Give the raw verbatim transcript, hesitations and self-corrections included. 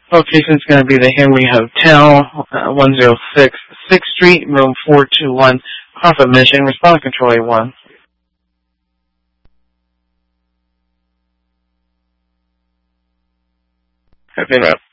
Location is going to be the Henry Hotel, uh, one oh six sixth Street, room four two one, Profit Mission, respond control A one. Have been up.